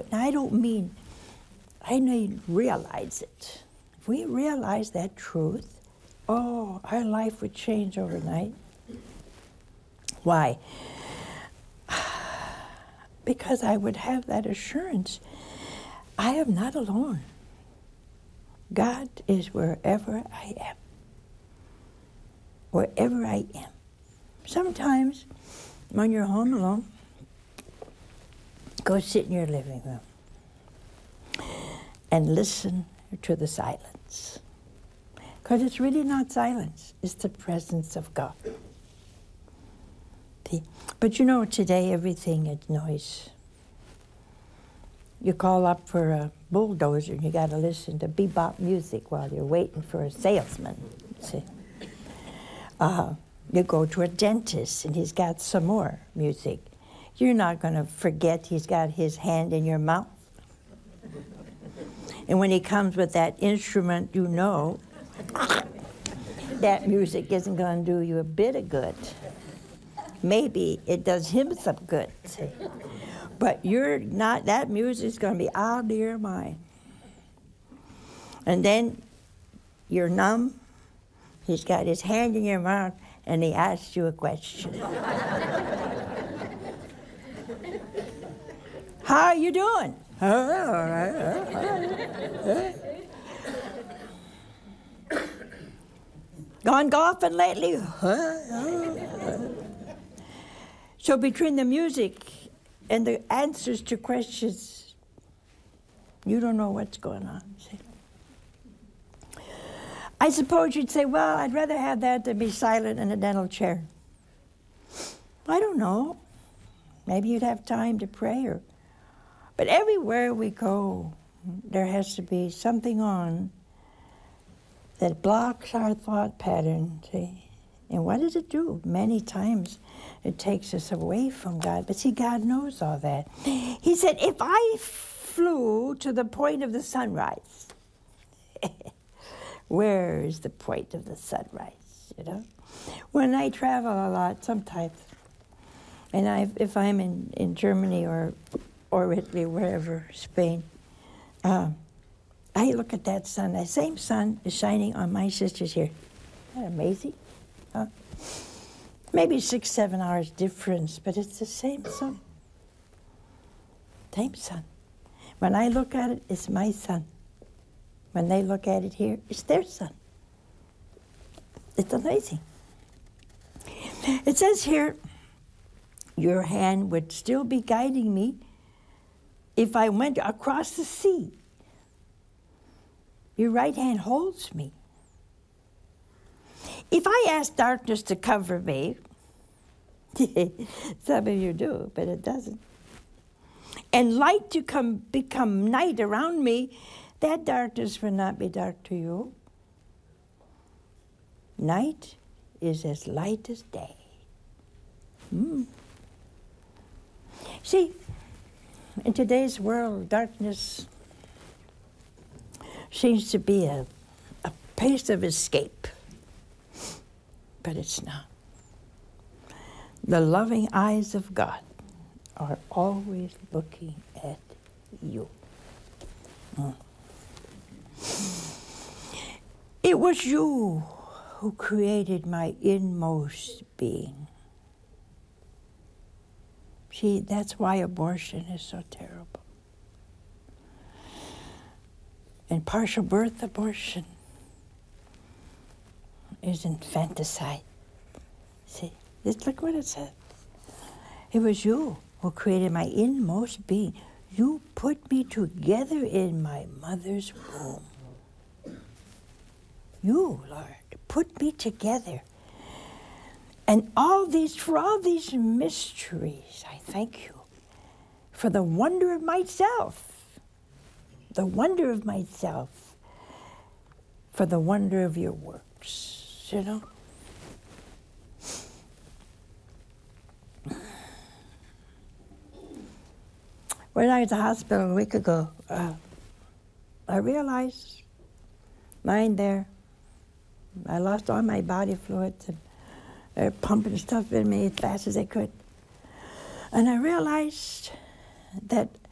and I don't mean, I need to realize it. If we realize that truth, oh, our life would change overnight. Why? Because I would have that assurance. I am not alone. God is wherever I am. Wherever I am. Sometimes, when you're home alone, go sit in your living room and listen to the silence. Because it's really not silence, it's the presence of God. See? But you know, today everything is noise. You call up for a bulldozer and you got to listen to bebop music while you're waiting for a salesman. See? You go to a dentist and he's got some more music. You're not going to forget he's got his hand in your mouth. And when he comes with that instrument, you know that music isn't going to do you a bit of good. Maybe it does him some good, see? But you're not, that music's going to be out of your mind. And then you're numb. He's got his hand in your mouth, and he asks you a question. How are you doing? Gone golfing lately? So between the music and the answers to questions, you don't know what's going on. See? I suppose you'd say, well, I'd rather have that than be silent in a dental chair. I don't know. Maybe you'd have time to pray. But everywhere we go, there has to be something on that blocks our thought pattern, see? And what does it do? Many times it takes us away from God. But see, God knows all that. He said, if I flew to the point of the sunrise, where is the point of the sunrise, you know? When I travel a lot, sometimes, and if I'm in Germany or Italy, wherever, Spain, I look at that sun. That same sun is shining on my sisters here. Isn't that amazing? Maybe 6-7 hours difference, but it's the same sun. Same sun. When I look at it, it's my sun. When they look at it here, it's their sun. It's amazing. It says here, your hand would still be guiding me if I went across the sea. Your right hand holds me. If I ask darkness to cover me, some of you do, but it doesn't, and light to become night around me, that darkness will not be dark to you. Night is as light as day. See, in today's world, darkness seems to be a place of escape, but it's not. The loving eyes of God are always looking at you. It was you who created my inmost being. See, that's why abortion is so terrible. And partial birth abortion is infanticide. See, just look what it said. It was you who created my inmost being. You put me together in my mother's womb. You, Lord, put me together. And for all these mysteries, I thank you for the wonder of myself. The wonder of myself, for the wonder of your works, you know? When I was at the hospital a week ago, I realized lying there, I lost all my body fluids, and they're pumping stuff in me as fast as they could. And I realized that